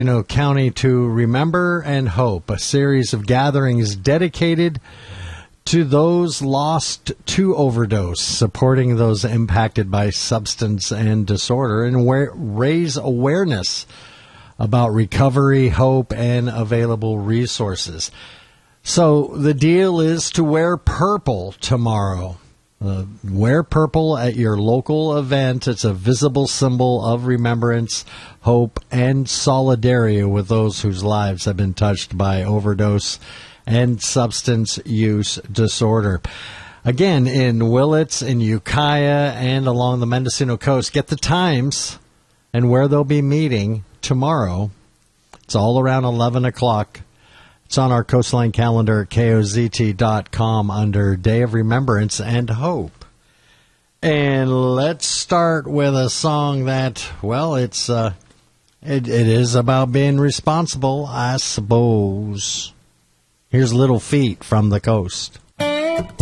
County to Remember and Hope, a series of gatherings dedicated to those lost to overdose, supporting those impacted by substance and disorder, and raise awareness about recovery, hope, and available resources. So the deal is to wear purple tomorrow. Wear purple at your local event. It's a visible symbol of remembrance, hope, and solidarity with those whose lives have been touched by overdose and substance use disorder. Again, in Willits, in Ukiah, and along the Mendocino coast. Get the times and where they'll be meeting tomorrow. It's all around 11 o'clock. It's on our Coastline calendar at KOZT.com under Day of Remembrance and Hope. And let's start with a song that, well, it is about being responsible, I suppose. Here's Little Feat from the Coast.